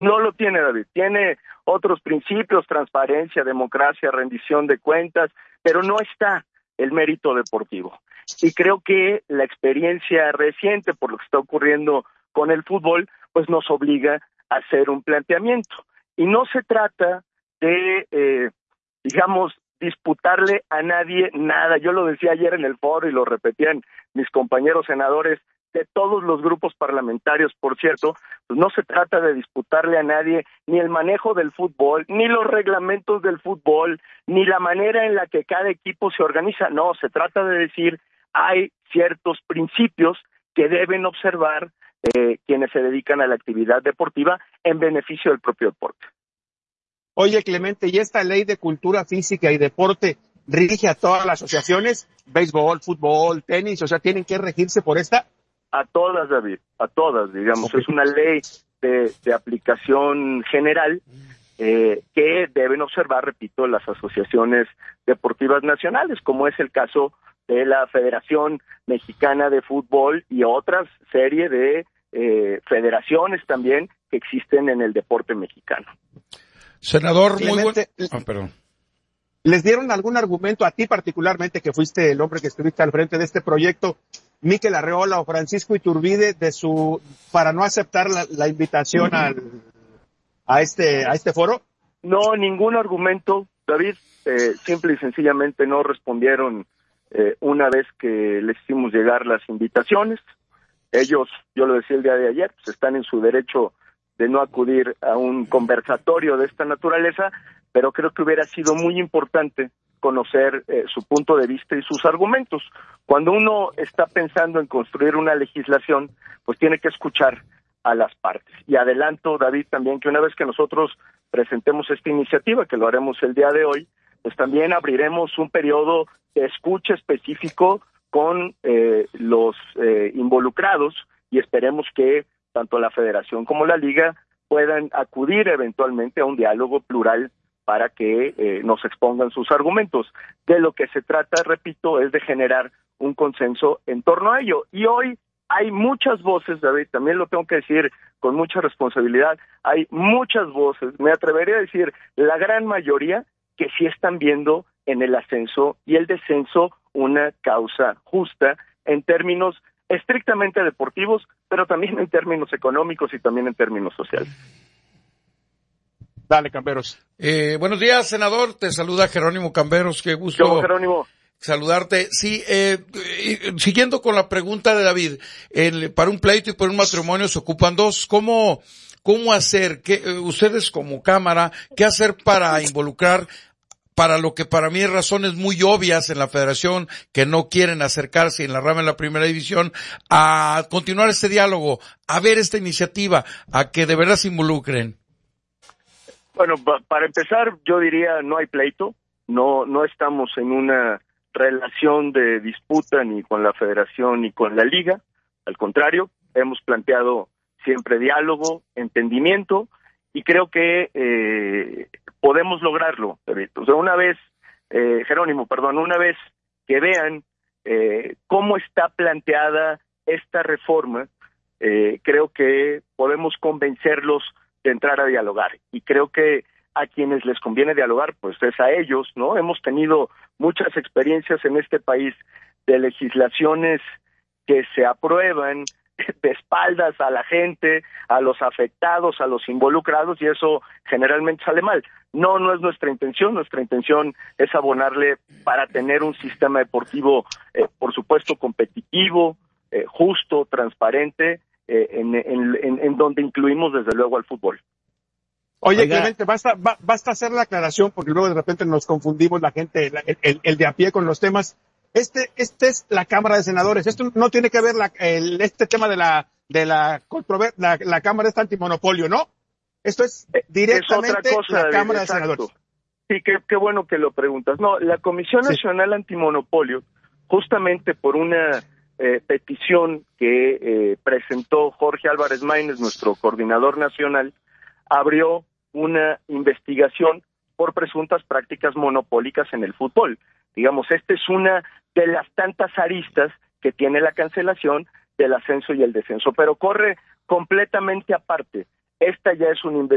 No lo tiene, David. Tiene otros principios, transparencia, democracia, rendición de cuentas, pero no está el mérito deportivo. Y creo que la experiencia reciente, por lo que está ocurriendo con el fútbol, pues nos obliga a hacer un planteamiento. Y no se trata de, disputarle a nadie nada. Yo lo decía ayer en el foro y lo repetían mis compañeros senadores de todos los grupos parlamentarios, por cierto, pues no se trata de disputarle a nadie ni el manejo del fútbol, ni los reglamentos del fútbol, ni la manera en la que cada equipo se organiza. No, se trata de decir, hay ciertos principios que deben observar quienes se dedican a la actividad deportiva en beneficio del propio deporte. Oye, Clemente, ¿y esta ley de cultura física y deporte rige a todas las asociaciones? Béisbol, fútbol, tenis, o sea, ¿tienen que regirse por esta? A todas, David, a todas, digamos. Okay. Es una ley de aplicación general que deben observar, repito, las asociaciones deportivas nacionales, como es el caso de la Federación Mexicana de Fútbol y otras serie de federaciones también que existen en el deporte mexicano. Senador, Clemente, muy bueno. Perdón. ¿Les dieron algún argumento a ti particularmente, que fuiste el hombre que estuviste al frente de este proyecto, Mikel Arreola o Francisco Iturbide, para no aceptar la invitación a este foro? No, ningún argumento, David. Simple y sencillamente no respondieron una vez que les hicimos llegar las invitaciones. Ellos, yo lo decía el día de ayer, pues están en su derecho de no acudir a un conversatorio de esta naturaleza, pero creo que hubiera sido muy importante conocer su punto de vista y sus argumentos. Cuando uno está pensando en construir una legislación, pues tiene que escuchar a las partes. Y adelanto, David, también que una vez que nosotros presentemos esta iniciativa, que lo haremos el día de hoy, pues también abriremos un periodo de escucha específico con los involucrados y esperemos que tanto la Federación como la Liga puedan acudir eventualmente a un diálogo plural para que nos expongan sus argumentos. De lo que se trata, repito, es de generar un consenso en torno a ello. Y hoy hay muchas voces, David, también lo tengo que decir con mucha responsabilidad, hay muchas voces, me atrevería a decir la gran mayoría, que sí están viendo en el ascenso y el descenso una causa justa en términos estrictamente deportivos, pero también en términos económicos y también en términos sociales. Dale, Camberos. Buenos días, senador. Te saluda Jerónimo Camberos. Qué gusto. Yo, Jerónimo. Saludarte. Sí, siguiendo con la pregunta de David, para un pleito y para un matrimonio se ocupan dos. ¿Cómo hacer? Ustedes como Cámara, ¿qué hacer para involucrar para lo que para mí hay razones muy obvias en la Federación que no quieren acercarse en la rama de la primera división a continuar este diálogo, a ver esta iniciativa, a que de verdad se involucren? Bueno, para empezar, yo diría no hay pleito, no estamos en una relación de disputa ni con la Federación ni con la Liga, al contrario, hemos planteado siempre diálogo, entendimiento, y creo que podemos lograrlo, David. O sea, una vez que vean cómo está planteada esta reforma, creo que podemos convencerlos de entrar a dialogar. Y creo que a quienes les conviene dialogar, pues es a ellos, ¿no? Hemos tenido muchas experiencias en este país de legislaciones que se aprueban de espaldas a la gente, a los afectados, a los involucrados, y eso generalmente sale mal. No es nuestra intención es abonarle para tener un sistema deportivo, por supuesto, competitivo, justo, transparente, en donde incluimos desde luego al fútbol. Oye, Clemente, basta hacer la aclaración, porque luego de repente nos confundimos la gente, el de a pie con los temas. Este es la Cámara de Senadores. Esto no tiene que ver este tema de la Cámara esta antimonopolio, ¿no? Esto es directamente es otra cosa, la Cámara exacto. de Senadores. Sí, qué bueno que lo preguntas. No, la Comisión Nacional Antimonopolio, justamente por una petición que presentó Jorge Álvarez Maínez, nuestro coordinador nacional, abrió una investigación por presuntas prácticas monopólicas en el fútbol. Digamos, esta es una de las tantas aristas que tiene la cancelación del ascenso y el descenso, pero corre completamente aparte. Esta ya es una investigación